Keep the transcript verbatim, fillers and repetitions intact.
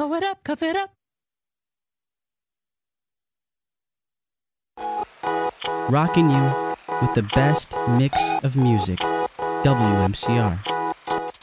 Blow it up, cuff it up. Rocking you with the best mix of music. W M C R.